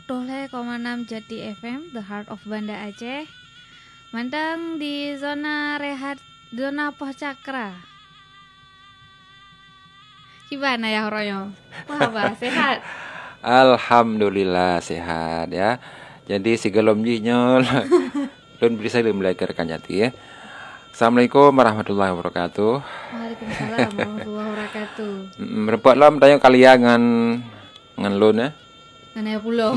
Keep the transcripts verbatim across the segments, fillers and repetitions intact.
seratus koma enam Jati F M, The Heart of Banda Aceh. Mandang di zona rehat, zona Poh Cakra. Gimana ya Royo? Wah, bah, sehat. Alhamdulillah sehat ya. Jadi si gelomjinya lun bisa belajarkan jati ya. Assalamualaikum warahmatullahi wabarakatuh. Waalaikumsalam warahmatullahi wabarakatuh. Merempat lam tanya kalian ngan ngan lun ya. Ngan pulau.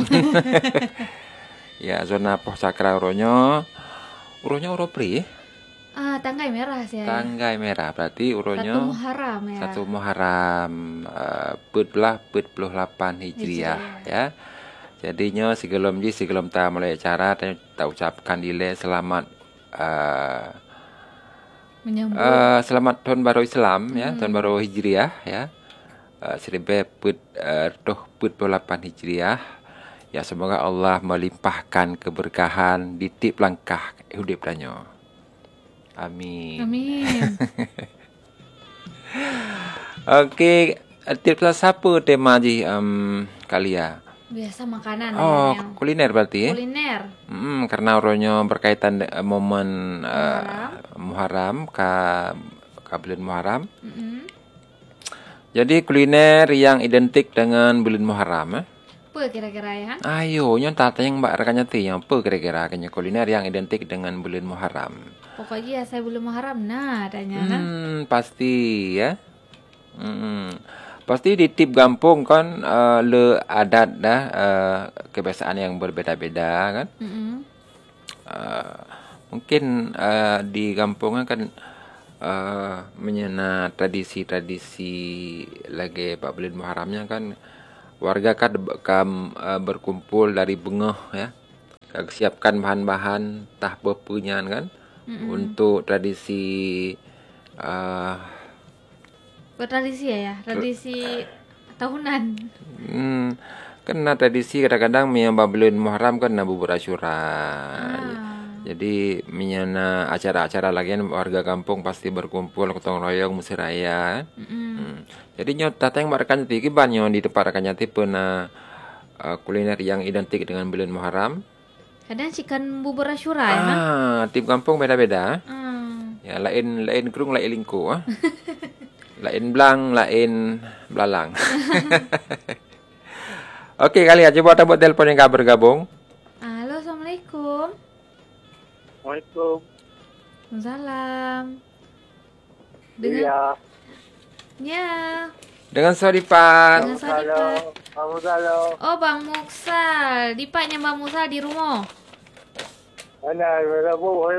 Ya zona Poh Cakra uronyo. Uronyo uro pri. Ah, tanggai merah sih ya. Tanggai merah berarti uronyo Satu Muharram ya. Satu Muharram uh, belah empat puluh delapan Hijriah ya. Jadinya sebelum ji sebelum ta mulai acara ta ucapkan dile selamat uh, menyambut uh, selamat tahun baru Islam ya, hmm. tahun baru Hijriah ya. Uh, seribu empat puluh delapan Hijriah. Ya semoga Allah melimpahkan keberkahan di tiap langkah hidup danyo. Amin. Amin. Okey, tips siapa tema ji um, kalian? Biasa makanan. Oh, yang kuliner berarti ya? Kuliner. Hmm, karena orangnya berkaitan dengan momen uh, Muharram ka ka bulan Muharram. Mm-hmm. Jadi kuliner yang identik dengan bulan Muharram eh? Apa kira-kira ya? Ayo, yang tata yang mbak rekannya ti yang apa kira-kira kayaknya kuliner yang identik dengan bulan Muharram. Pokoknya saya belum Muharram nah tanya kan. Hmm, pasti ya. Hmm. Pasti di tip kampung kan uh, le adat dah uh, kebiasaan yang berbeza-beza kan. Mm-hmm. Uh, mungkin uh, di kampung kan uh, menyena tradisi-tradisi lagi Pak bulan Muharramnya kan warga kan kam, uh, berkumpul dari bengah ya. Siapkan bahan-bahan tah bepunyan kan. Mm-hmm. Untuk tradisi uh, Tradisi ya, ya? Tradisi tahunan. Hmm, kena tradisi kadang-kadang menyambah bulan Muharram kan na bubur Asyura. Ah. Jadi menyana acara-acara lagi warga kampung pasti berkumpul gotong royong musik raya. Mm-hmm. Hmm. Jadi nyot tatang makan ti banyo di tempat rakannya ti pernah uh, kuliner yang identik dengan bulan Muharram. Kadang chicken bubur Asyura ya. Ah, tiap kampung beda-beda. Hmm. Ya lain lain kerung lain lingku ah. Lain belang, lain belalang. Okey, kali aja buat buat telepon yang bergabung. Halo, Assalamualaikum. Waalaikumsalam. Waalaikumsalam. Dengan Iya. Ya. Dengan Sodipat. Dengan Sodipat. Halo. Halo. Oh, Bang Muksal. Dipatnya Bang Muksal di rumah. Ana mana boleh.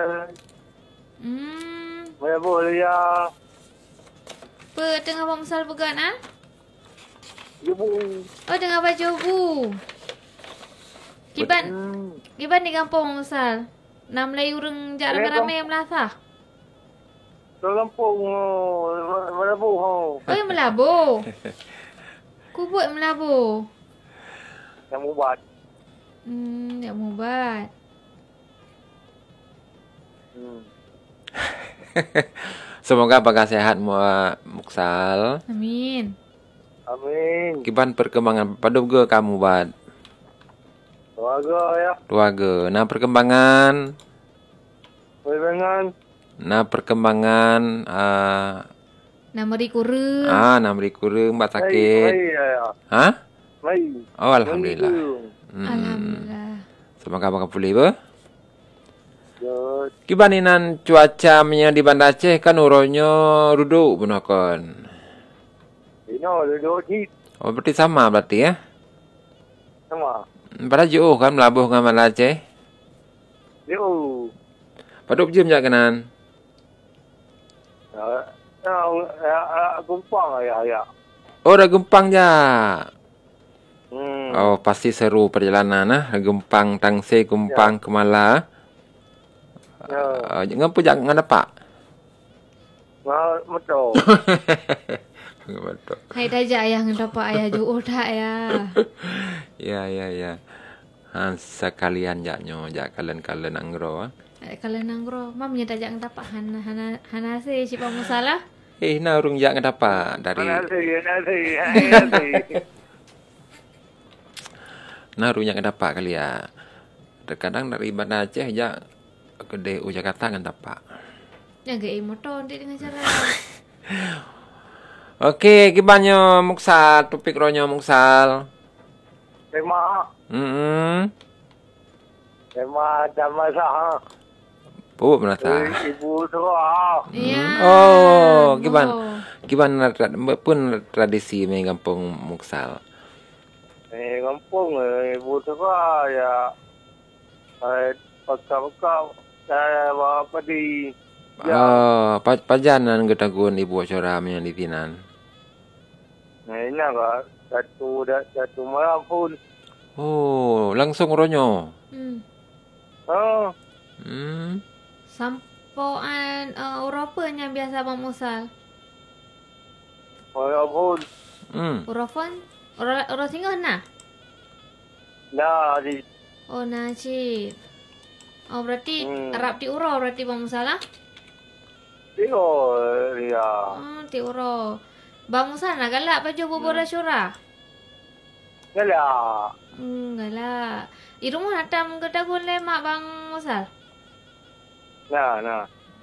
Hmm. Mana boleh ya. Apa tengah Bang Muksal pegang ah? Ibu. Oh, tengah baju bu. Kiban. Hmm. Kiban di kampung Bang Muksal. Nam lay urang jak rame-rame melasah. Kampung mana boleh. Oh, yang melabo. Kubut melabo. Yang mubat. Hmm, yang mubat. Hmm. Semoga baga sehat mua Muksal. Amin. Amin. Kiban perkembangan pada ke kamu buat Keluarga ya. keluarga. Nah perkembangan Perkembangan. nah perkembangan uh, Nama dikurung. ah nak beri kurang mbak sakit. Mai ya. Ha? Mai. Oh alhamdulillah. Hmm. Alhamdulillah. Semoga baga pulih ba. Good. Kibaninan cuaca nya di Banda Aceh kan uronyo duduk benakon. Ino duduk hit Oh berarti sama berarti ya. sama. Pada jauh kan melabuh dengan Banda Aceh. Yo. Padup jam jak kanan. Ah, ah, gumpang ya ya. Oh dah gempang ja. Hmm. Oh pasti seru perjalanan nah. Gempang Tangse Gempang ya. Kemala. Ya. Uh, ngapa jak ngadapak? Nah, betul. Betul. Hai daja ayah ngedapak ayah jauh dah ya. Ya ya ya. Han sekalian jaknyo jak kalian-kalian anggro ah. Kalau nanggro, mam nya daja ngedapak hana hana hana se si Bang Musalah. Eh na urung jak ngadapak dari Nanti nanti nanti. naruhnya kan dapat kali ya. Terkadang dari Banda Aceh aja ke D U Jakarta kan dapat. Jaga motor nanti dengan cara. Okey, kibanyo Muksal, topik ronyo Muksal. Tema, Hmm. tema sama sah. Bu menata. Ibu tu ah. Ya. Oh, giban. Oh. Giban pun tradisi mai kampung Muksal. Eh, kampung eh, ibu tu ah ya. Eh, pakau-pakau. Saya apa di Oh, pa- pajanan getagun ibu acara yang di Tinan. Nah, ini agak satu dah satu malam pun. Oh, langsung ronyo. Hmm. Oh, Hmm. Sampoan uh, Eropa yang biasa Bang Musal. malam pun. Hmm. Eurofon? Orang orang singgah nah? Nah, di Oh, nasi. Oh, berarti Hmm. Arab ti uro berarti Bang Musal lah? tengok ya. Oh, ti uro. Bang Musal nak galak baju bubur Hmm. Asyura? Galak. Hmm, galak. Di rumah natam ke dagun lemak Bang Musal? Nah, nah.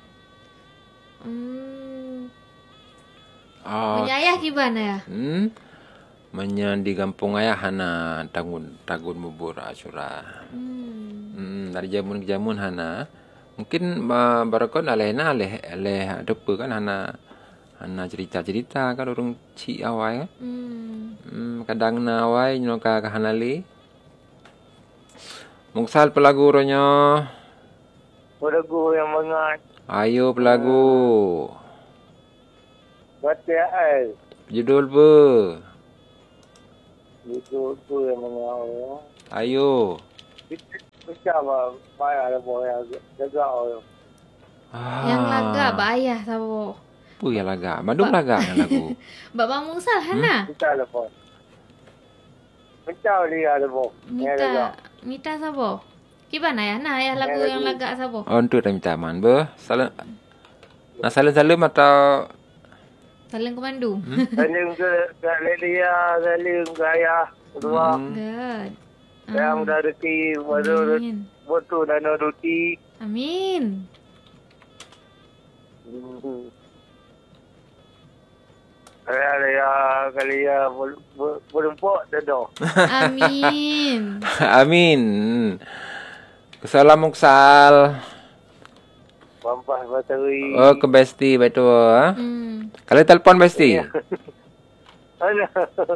Hmm. Oh. Punya ayah gimana ya? Hmm. Menya di kampung ayah hana tagun tagun bubur Asyura. Hmm. Hmm, dari jamun ke jamun hana. Mungkin uh, barakon alehna aleh aleh depa kan hana hana cerita-cerita kan urung ci awai kan. Hmm. Hmm, kadang na awai nyoka ka hanali. Muksal pelagu ronyo. Lagu yang mengat. Ayo pelagu. Baca ai. Judul apa? Itu tu yang mengat. Ayo. Macam apa? Bayar ada boleh jaga orang. Ah. Yang laga bayah sabo. Apa ya laga? Madung laga kan lagu. Bak Bang Musal hana? Kita ada pun. Macam dia ada pun. Mita Mita sabo. Gimana ya? Nah, ya lagu Ya, yang lagu. laga sabo. Oh, untuk dah minta man be. Salam. Nah, salam-salam atau Saling kemandu. Saling ke ke dia, saling ke ayah. Kedua, Hmm. Good. yang dah rezeki, baru Amin. betul dan rezeki. Amin. Ada ya kali ya berempuk dedo. Amin. Amin. Salam Muksal. Pampas bateri. Oh, ke Besti betul. Ha? Hmm. Kalau telefon Besti. Ana.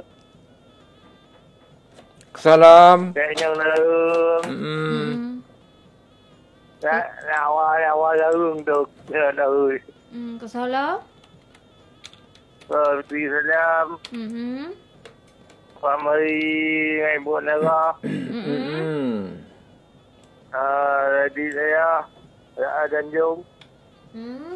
Salam. Saya yang dalam. Hmm. Hmm. Nak nak awal awal dalam tu. Ya dah. Hmm. Ke Solo? Seperti salam. Hmm. Pak Mari ngai buat negara. Hmm. Hmm. Ah, jadi saya ada Tanjung. Hmm.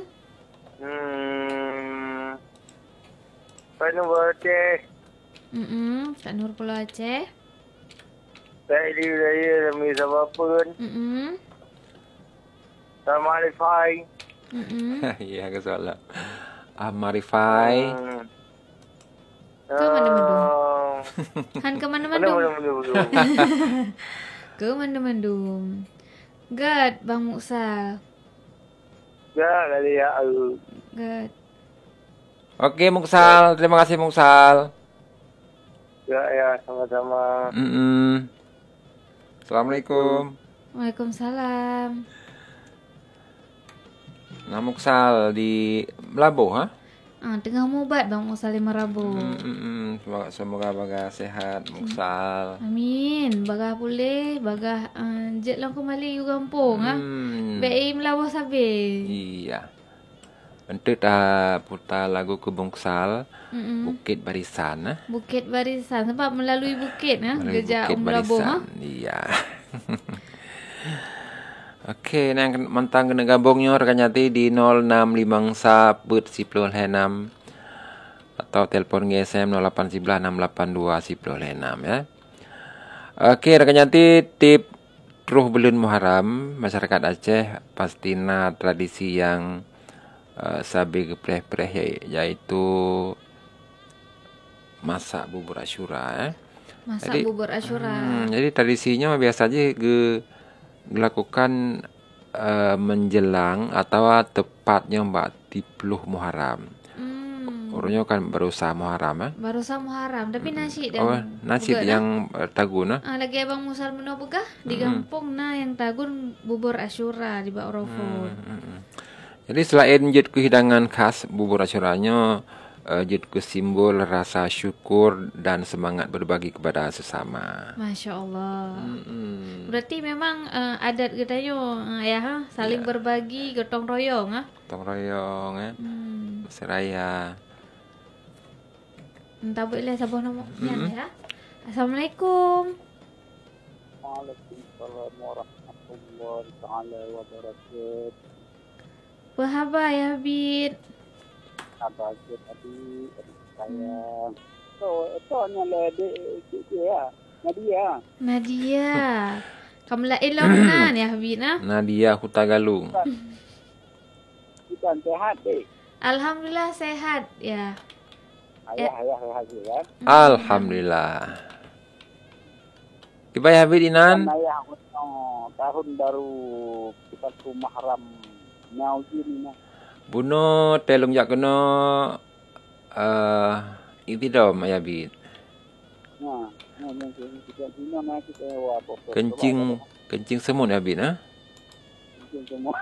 Hmm. Penuh berteh. Hmm. Kak Nur Pulau Aceh. Saya di wilayah demi siapapun. Hmm. Sama Alifai. Hmm. Ya ke salam. Ah, Marifai. Hmm. Ke mana-mana? Ah, Han ke Mana mana-mana? mana mana mana. Ke mana-mana? Good, Bang Muksal. Ya kali ya. uh, Good. Okey Muksal, terima kasih Muksal. Ya ya sama-sama. Hmm. Assalamualaikum. Waalaikumsalam. Nah, Muksal di Melabuh, ha? Ah, tengah mubat Bang Muksal lima Rabu. Hmm, hmm, hmm. Semoga, semoga baga sehat Muksal. Amin. Bagah pulih, bagah uh, jet lang kembali ke kampung ah. Hmm. Baik melawah sabe. Iya. Untuk dah putar lagu ke Muksal, Mm-mm. Bukit Barisan, ha? Bukit Barisan sebab melalui bukit ah, Melalui gejak Bukit Um Labuh ah. Barisan. Iya. Okey, nang mentang kena gabungnya rekan nyati di nol enam lima sabut sepuluh enam atau telefon G S M nol lapan satu enam lapan dua sepuluh enam ya. Okey, rekan nyati tip Ruh Belun Muharram masyarakat Aceh pastina tradisi yang uh, sabi gepreh-preh iaitu masak bubur Asyura eh. Masak Jadi- bubur Asyura. Hmm, jadi tradisinya biasa aja ge dilakukan eh, menjelang atau tepatnya Mbak Tipluh Muharram. Hmm. Orangnya kan berusaha Muharram ya. Baru sama haram, tapi nasi dan Oh, nasi bukan, yang eh, tagun ah. ah, lagi abang musal meno pegah di kampung nah yang tagun bubur Asyura di Bak Orofon. Mm-mm. Jadi selain jid ku hidangan khas bubur Asyuranya, uh, jid ku simbol rasa syukur dan semangat berbagi kepada sesama. Masya Allah. Mm-mm. Berarti memang eh, adat kita yo eh, ya ha? Saling berbagi gotong royong ah. Gotong royong ya, Hmm. seraya. Entah boleh sabah nama ya. Assalamualaikum. Waalaikumsalam warahmatullahi taala wabarakatuh. Wahaba ya Habib. Apa aja tadi saya. So, itu hanya lede dia. Nadia. Nadia. Kamu lah elok nan ya Habib nah. Nadia Hutagalu. Kita sehat deh. Alhamdulillah sehat ya. Ayah, ayah, ayah, ya. Alhamdulillah. Ibai Habib Inan. Ayah, oh, tahun baru kita tu Muharram now ini nah. Buno telung jak kena uh, itidom ya Habib. Nah, nah, mungkin kita sini nah kita wa apa. Kencing kencing semut ya Habib ah. Kencing semua.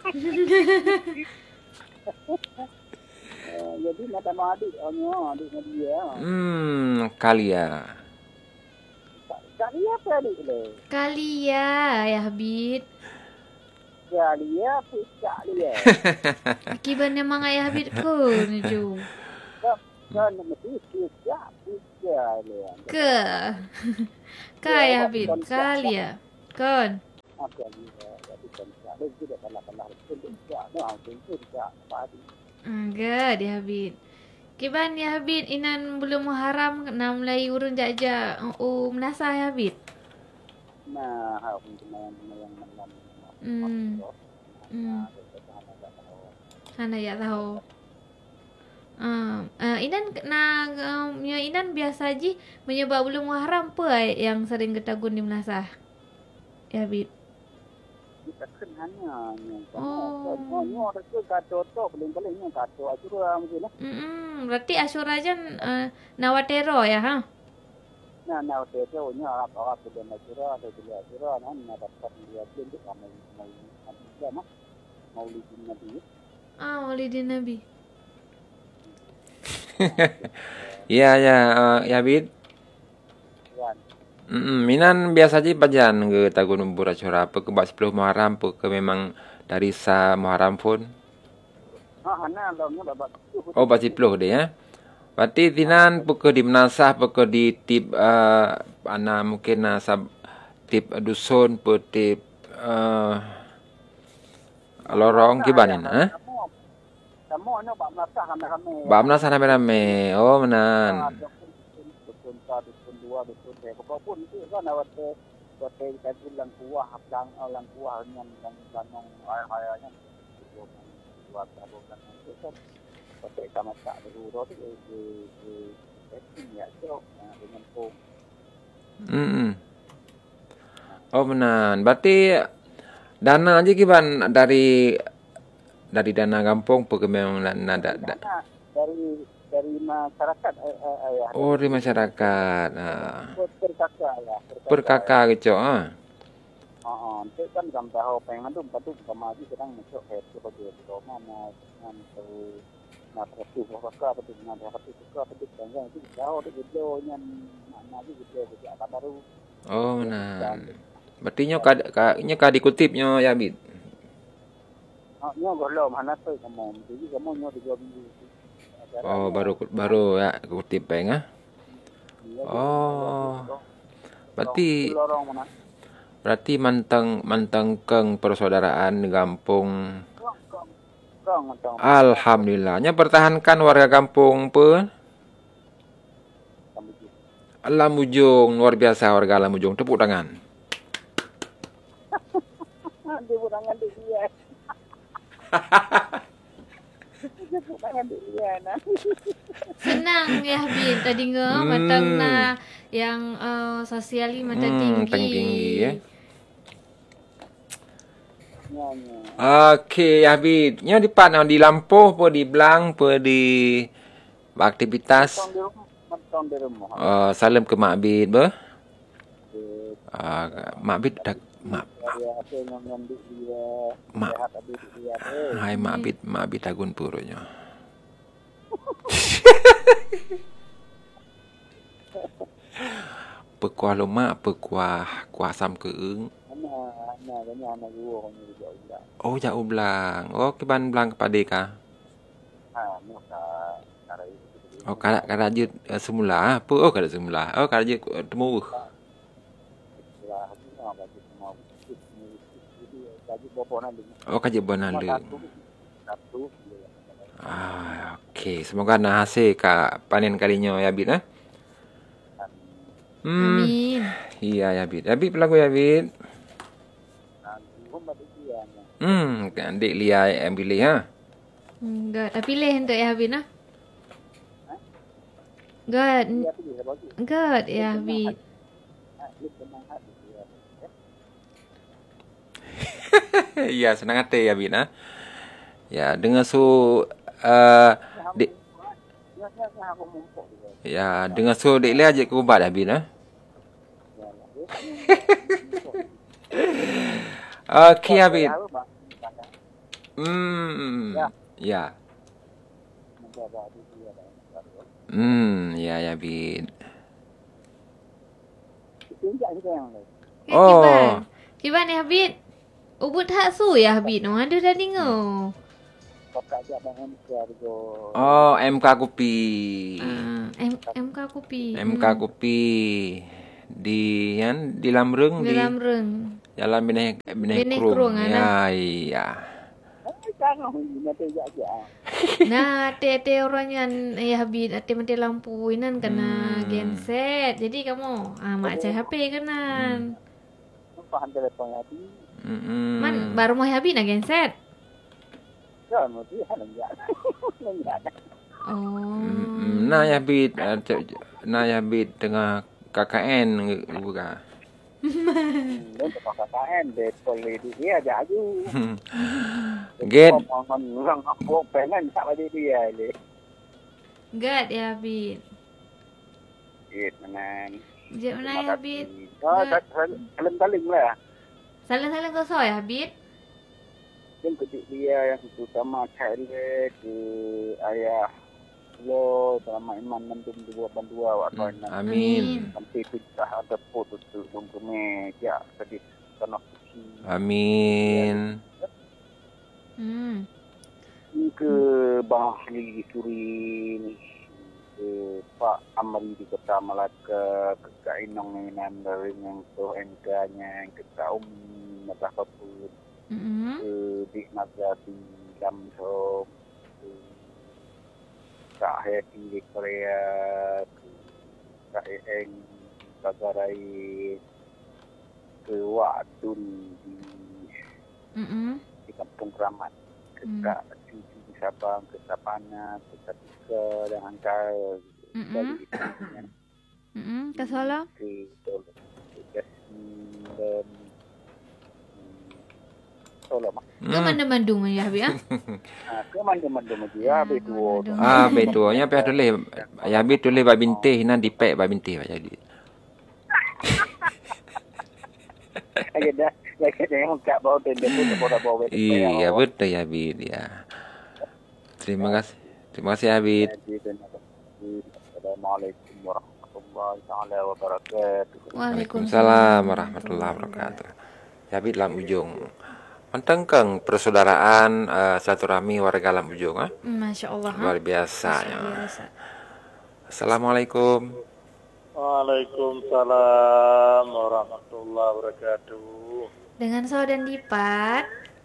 Eh, jadi mata adik, oh, adik dia. Hmm, kali ya. Kali apa adik le? Kali ya ya Habib. Kali apa kali ya? Akibatnya mang ayah Habib ku nuju. Kan mesti siap siap le. Ke. Ka ya Habib. Kali ya. Kon. Apa ni? Jadi kan ada juga kalah-kalah untuk siap, no, untuk siap padi. Enggak di Habib. Kiban ya Habib inan belum Muharram na mulai urun jaja uh menasah ya Habib. Nah, ha untuk yang yang malam. Hmm. Hmm. Hana ya tahu. Ah, uh, inan na um, ya inan biasa ji menyebab belum Muharram apa yang sering ketagun di menasah. Ya Habib. Kita kenanya ni. Oh. Oh, ni orang tu kata tu paling-palingnya kata Asyura mungkin lah. Hmm, berarti Asyura jan uh, nawatero ya ha? Nah, nah, dia tu nya apa apa dia Asyura, ada dia Asyura, nah, nak dapat dia tu untuk mau mau ada mah. Maulidin Nabi. Ah, Maulidin Nabi. Ya ya uh, ya Habib. Kan. Mm, minan biasa aja pajan ke tagun bubur Asyura apa ke bak sepuluh Muharram apa ke memang dari sa Muharram pun. Ha, hana lawannya babak tu. Oh bak sepuluh deh ya. Berarti tinan puke di menasah puke di tip uh, ana mungkin uh, sab tip dusun pu tip uh, lorong kibanin eh. Kamu ana bak menasah rame-rame. Bak menasah rame-rame. Oh menan. Dusun satu, dusun dua, dusun tiga. Pokok pun itu kan awat awat kita bilang kuah, lang lang kuah dengan dan lanong air-airnya. Buat apa kan itu kan. Pakai sama tak berurut di di di setting ya so dengan pom. Mm. Oh menan. Berarti dana aja kiban dari dari dana kampung puke memang nada da. Dari dari masyarakat ayah. Oh dari masyarakat. Nah. Perkaka ya. Perkaka gitu ah. Oh, itu kan gambar pengen tu patu sama lagi sedang masuk ke tu dia tu mana dengan tu nak tu perkaka patu dengan patu perkaka patu dengan itu jauh tu video yang mana lagi video video apa baru. Oh menan. Berarti nyo kad ka nyo kad dikutipnya ya Habib. Oh, nyo golom mana tu kamu. Jadi kamu nyo tiga minggu. Oh baru baru ya kutip peng ah. Oh. Berarti lorong mana? berarti manteng manteng keng persaudaraan di kampung. Kong kong. Alhamdulillahnya pertahankan warga kampung pun. Lamujung luar biasa warga Lamujung, tepuk tangan. Tepuk tangan dia. Senang ya Habib tadi nge Hmm. matang na yang uh, sosiali mata Hmm, tinggi. tang tinggi ya. Nyanyi. Okey, Habib. Nya di mana di Lampoh po di Belang po di beraktivitas. Matang di rumah. Matang di rumah. Uh, salam ke Mak Abid ba? Di- Uh, Mak Abid dak Mak Dia hasil mengambil dia Mak. sehat habis dia eh. Hai Mak Abid, Mak Abid tagun purunya. Pekuah lemak, pekuah kuah asam keung. Anak anak kami anak gua kami juga ulang. Oh, jauh Belang. Oh, ke ban Belang kepada ka. Ha, nak cara itu. Oh, kada kada je uh, semula apa? Oh, kada semula. Oh, kada je uh, temu. Setelah habis nak bagi semua bukit ni jadi bagi berapa nanti. Oh, kaje bonale. Satu satu dia. Ah, okey. Semoga nak hasil ka panen kalinya ya Abid eh. Hmm. Amin. Iya ya Abid. Abid pelaku ya Abid. Nanti rumah dia ni. Hmm, adik Lia yang pilih ha. Enggak, tapi pilih untuk ya Habib nah. Enggak, Dia pilih bagi. enggak ya Habib. Ha, dia senang hati dia. Iya, senang hati ya Abid ha. Ya, dengan su uh, dek Ya, ya, ya, aku mumpuk juga. ya, dengan su dek Lia je ke ubat Abid ha. Ya, ya. Okey Abid. Ya, bang. Hmm. Ya. Ya. Menjaga diri dia dan keluarga. Hmm, ya ya Abid. Tunjuk kita yang lain. Oh. Kiban. Kiban ya Habib. Ubud hak su ya Habib no. Ada dah dengar. Kau ajak dengan keluarga. Oh, M K Kopi. Ah, M MK kopi. M K Kopi di yan di Lamreng di Dalam reng. Jalan Bineh Bineh Bineh Krung. Krung, Ya, iya. Eh, jangan hundinya tunjuk aja. Nah, ate-ate orang yang ya Habib ate mati lampu inan kena Hmm. genset. Jadi kamu ah mak cai H P kanan. Faham telefonnya di. Hmm. Man baru mau Habib nak genset. Ya, mesti halang ya. Halang ya. Oh. Hmm. Nah ya Bid, uh, c- c- nah ya Bid tengah K K N buka. Dan kakak K N deh boleh dia aja aja. Get. Orang aku pengen tak ada dia ni. Gad ya Habib. Iya, menang. Je mana ya Habib? Oh, tak saling-saling lah. Saling-saling kosong ya Habib. Yang kecil dia yang terutama Thailand ke ayah lo selama iman mendung dua bandua waktu ini. Amin. Nanti kita ada foto tu bungkeme ya tadi tanah suci. Amin. Hmm. Ke Bang Hli Suri ke Pak Amri di Kota Malaka ke Kainong Minan dari yang tu engkanya ke kaum Madahapur Hmm. ke di Nagati Lamso ke Kak Heti di Korea ke Kak Eng Bagarai ke Wadun di Hmm. di Kampung Keramat ke Hmm. Kak Cuci di Sabang ke Sapana ke Katika dan Angkara Mm-mm. dari Hmm. Ke Solo. ke Solo ke Jasmine dan Solo mak. Ke mana Bandung ya Habib ah? Ah, ke mana-mana dia betul. Ah, betul. Nya pihak tulis. Ya Bid tulis bab bintih nan dipek bab bintih pak jadi. Lagi dah, lagi dah yang kat bawah tenda pun tak bawa bawa. Iya, betul ya Bid ya. Terima kasih. Terima kasih ya Bid. Assalamualaikum warahmatullahi taala wabarakatuh. Waalaikumsalam warahmatullahi wabarakatuh. Ya Bid Lam Ujung. Mentengkeng persaudaraan uh, silaturahmi warga Lam Ujung ah. Masya Allah. ha? Luar biasa ya. Biasa. Assalamualaikum. Waalaikumsalam warahmatullahi wabarakatuh. Dengan Saud dan Dipat.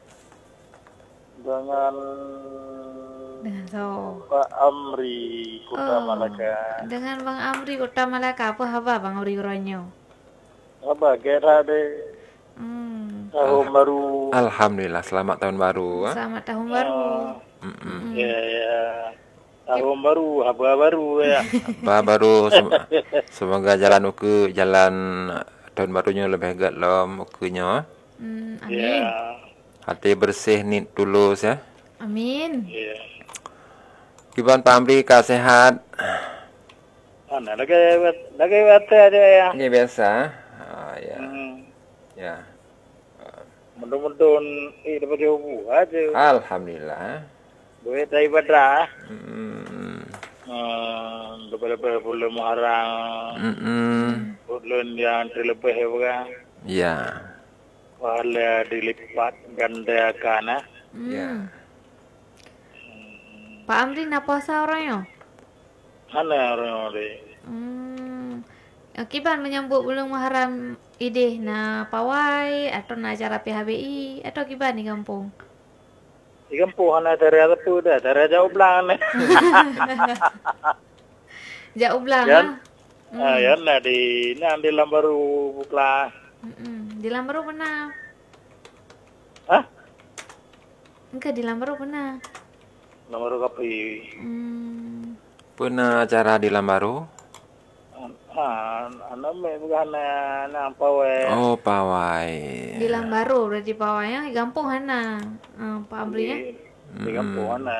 Dengan Dengan Saud. Pak Amri Kota Oh, Malaka. dengan Bang Amri Kota Malaka. Apa khabar Bang Amri Ronyo? Apa kira de Hmm. tahun baru? Alhamdulillah selamat tahun baru ah. Selamat tahun baru. Mm-mm. Ya, ya. Tahun baru, haba baru ya. Ba baru sem- semoga jalan uku jalan tahun barunya lebih hebat lom ukunya. Hmm, amin. Ya, Hati bersih ni tulus ya. Amin. ya. Kiban Pak Amri ka sehat. Mana lagi lagi wate aja ya. Ini biasa. Ah, ya. Hmm. Ya. Mudah-mudahan ini dapat jauh aja. Alhamdulillah. Boleh tak ibadah. Mm. Hmm, lepas-lepas bulan Muharram. Mm-mm. Bulan yang terlebih ya. Ya. Pahala dilipat gandakan ah. Ya. Pak Amri nak puasa orangnya? Mana orang ni? Hmm. Kiban menyambut bulan Muharram ideh na pawai atau na acara P H B I atau kiban di kampung? Di kampung mana cara apa dah? Cara jauh belang ni. Jauh belang Yan, ah. ah, yan na di na di lambaru bukla. Mm-mm. Di Lambaru pernah? Hah? Enggak di Lambaru pernah. Lambaru kapi. Hmm. Puna acara di Lambaru? Ah, anak me bukan na na pawai. Oh, pawai. Di Lambaru berarti pawainya di kampung Hana. Uh, Pak Amri ya? Di, di kampung mana?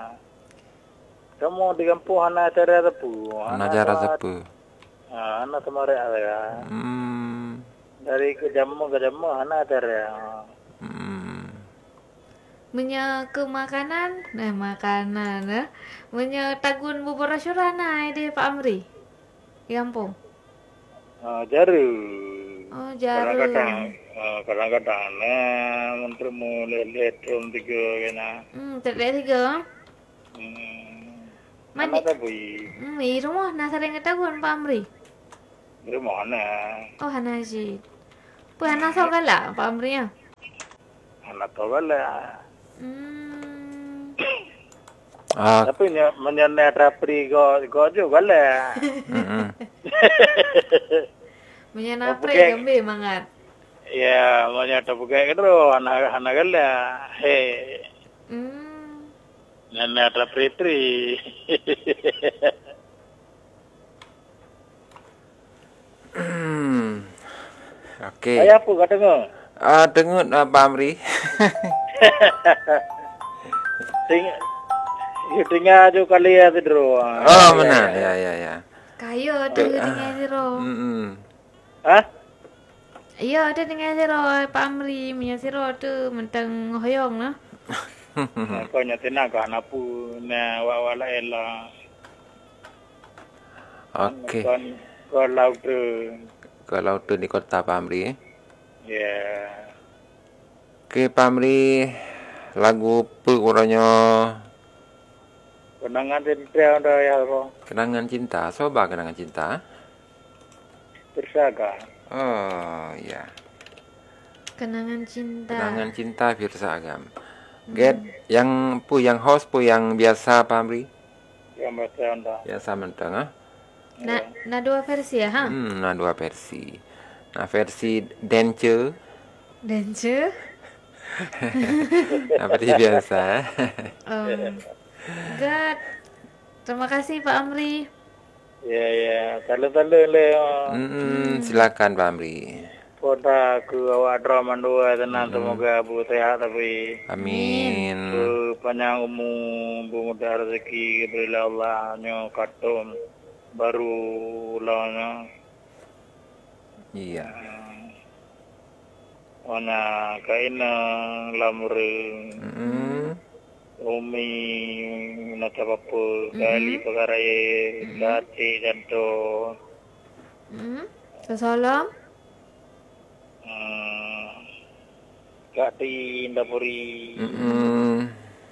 Kamu di kampung mana cara apa? Ana acara sepu. Ah, anak kemarin ada. Hmm. Dari ke jamu ke jamu anak cara. Hmm. Menye ke makanan, nah makanan eh. Menye tagun bubur asyurana deh Pak Amri. Di kampung. Ah, jaru. Oh, jarum. Kadang-kadang, ah, kadang-kadang nah, menteri mu lihat rom tiga kena. Hmm, terlihat tiga. Hmm. Mandi. Mana tapi? Hmm, di rumah nah sering ketagun Pak Amri. Dari mana? Oh, Hana Haji. Pu Hana saudara Pak Amri ya. Anak tahu lah. Hmm. Ah. Tapi nya menyenai rapri go go juga lah. Mm-mm. Menye napre Bukan. gambe mangat. Ya, banyak tak bukan itu, anak anak lah. Hei, Hmm. nenek rapri tri. Hmm. Okey. Ayah apa kata kau? Ah, dengut ah, Pak Amri. Ting, ya tinggal jo kali ya tidur. Oh, mana? Ya, ya, ya. Kayo ada dengan zero. Mm-mm. Hah? Iya ada dengan zero Pak Amri. Punya zero tu mentang hoyong lah. Kau nyatina kau anak pun na wawala ella. Okey. Kau kau laut tu. Kalau tu di kota Pak Amri. Eh? Ya. Okey, Pak Amri. Lagu apa kurangnya? Kenangan cinta ada ya kau. Kenangan cinta. Coba kenangan cinta. Tersaga. Oh, ya. Kenangan cinta. Kenangan cinta Firsa Agam. Get yang pu yang host pu yang biasa Pak Amri. Yang baca anda. Biasa mentang ah. Na, na dua versi ya ha? Hmm, nah dua versi. Nah versi dance. Dance. Nah versi biasa. Um, God. Terima kasih Pak Amri. Ya ya, tala-tala le. Hmm, silakan Pak Amri. Kota ke awak drama dua tenang semoga bu sehat tapi Amin. bu panjang umur bu mudah rezeki berilah Allah nyo katum baru lana Iya. ona kaina lamre Hmm. umi nata papu kali pagaraye dati janto Hmm. Salam. Kati Indapuri Hmm.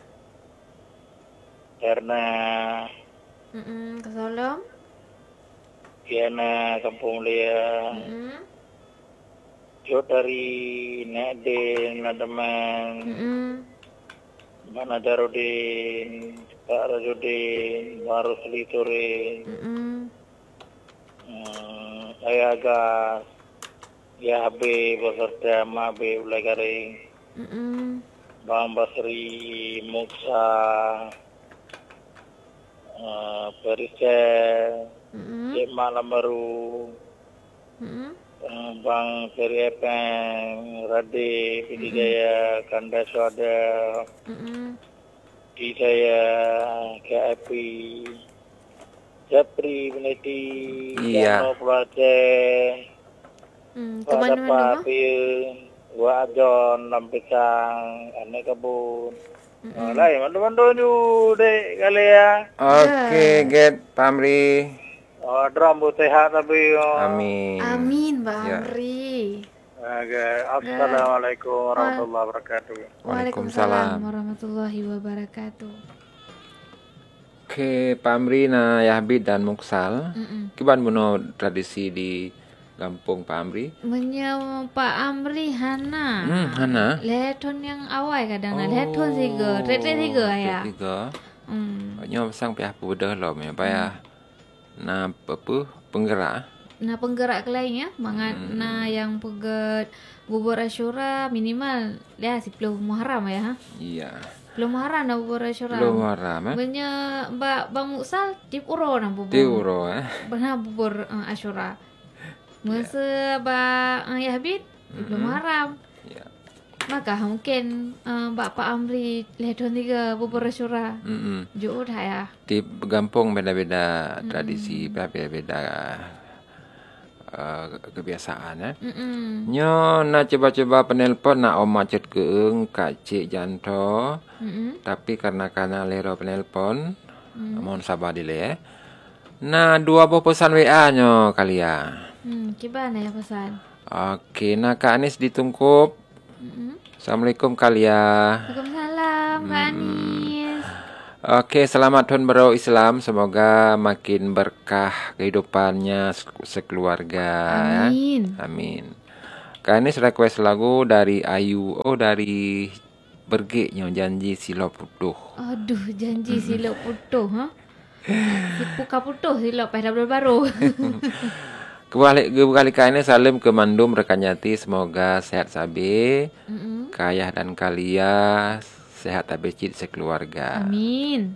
karena Hmm. Salam. Kiana Kampung Lia Hmm. Jo dari Nade Nadaman Hmm. Mana Darudin Pak Rajudin Baru Seliturin Hmm. hmm, Ayagas Ya Habib beserta Mabe Ulai Garing Hmm. Bang Basri, Muksa, uh, Perisel, Mm-mm. Cik Malam Baru, Mm-mm. uh, Bang Seri Epeng, Radhi, Pidijaya, Kanda Swada, Mm-mm. di saya K I P, Japri, Peneliti, Iya. Jano Pelaceh, Hmm, ke Pada mana-mana mah? Papi, Wajon, Lampicang, Anak Kebun. Mm-mm. Oh, lain mandu-mandu ju dek kali ya. Oke, get Pamri. Oh, rambut sehat tapi. Oh. Amin. Amin, Mbak Ya. Amri. Oke, assalamualaikum warahmatullahi wabarakatuh. Waalaikumsalam warahmatullahi wabarakatuh. Oke, Pamri na Yahbid dan Muksal. Mm-mm. Kiban buno tradisi di Kampung Pamri. Menya Pak Amri Hana. Hmm, Hana. Leton yang awal kadang oh, leton tiga, red-red tiga ya. Tiga. Hmm. Nyo sang pihak pudah lo me payah. Na apa penggerak. Nah penggerak lainnya, mangan Hmm. nah yang pegat bubur Asyura minimal ya sepuluh Muharram ya. Ha? Iya. Sepuluh Muharram nah bubur Asyura. Belum haram eh. Menya Mbak Bang Muksal tip uro nah bubur. Tiuro eh. Benar bubur uh, Asyura. Masa Mbak uh, Yahbid belum Muharram. Iya. Maka mungkin uh, Mbak Pak Amri leton tiga bubur Asyura. Mm-mm. Jauh dah ya. Di kampung beda-beda tradisi, beda-beda uh, kebiasaan eh. Mm-mm. Nyo nak coba-coba penelpon nak om macet keeng Kak Cik Janto. Mm-mm. Tapi karena karena lero penelpon, Mm. mohon sabar dile eh. Nah, dua buah pesan W A nyo kali ya. Hmm, gimana ya pesan? Okey, nak Kak Anis ditungkup. Mm-mm. Assalamualaikum kali ya. Waalaikumsalam Kak Anis. Okey, selamat Tahun Baru Islam. Semoga makin berkah kehidupannya sek- sekeluarga. ya. Amin. Amin. Kak Anis request lagu dari Ayu. Oh, dari Bergeknya Janji Silo Putuh. Aduh, janji silap putuh, ha? Si puka putuh silap pada baru-baru. Kembali kembali Kak Anis salim ke Mandum rekan Nyati. Semoga sehat sabi, Mm-mm. kaya dan kalia, sehat abecit sekeluarga. Amin.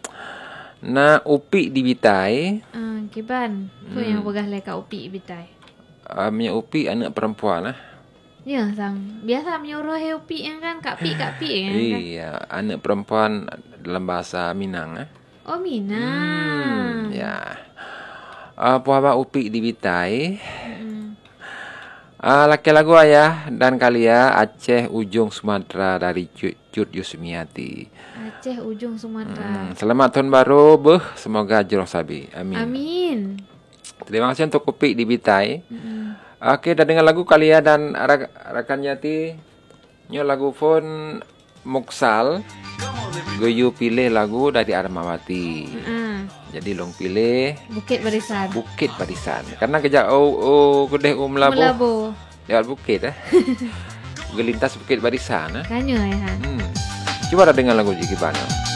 Nah, Upi di Bitai. Ah, kiban. Tu yang pegah leka upi bitai. Uh, punya Upi anak perempuan lah. Ya, sang. Biasa menyuruh he upi yang kan kak pi kak pi yang kan. Iya, anak perempuan dalam bahasa Minang. Eh. Oh, Minang. Hmm, ya. Uh, Puaba Upi di Bitai. Mm-mm. Uh, laki lagu ayah dan kalia Aceh Ujung Sumatera dari Cut, Cut Yusmiati. Aceh ujung Sumatera. Hmm, selamat tahun baru, beh. Semoga joroh sabi. Amin. Amin. Terima kasih untuk Upi di Bitai. Mm-mm. Oke, dah dengar lagu kalia dan rak- rakan Nyati. Nyo lagu phone Muksal. Goyu pilih lagu dari Armawati. Ah, Jadi long pilih Bukit Barisan. Bukit Barisan. Karena kejak oh oh kedeh um labu. Melabo. Lewat bukit eh. Gelintas Bukit Barisan eh. Kanya ya. Han. Hmm. Coba dah dengar lagu Jiki Bano.